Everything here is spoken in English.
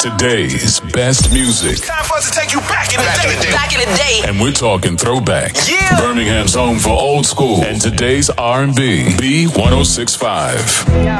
Today's best music. Time for us to take you back in the day. Back in the day. And we're talking throwback. Yeah. Birmingham's home for old school and today's R&B. B1065.